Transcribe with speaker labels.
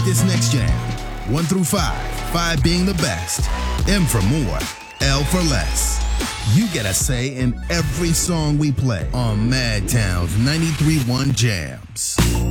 Speaker 1: this next jam. 1 through 5, 5 being the best, M for more, L for less. You get a say in every song we play on Madtown's 93.1 Jams.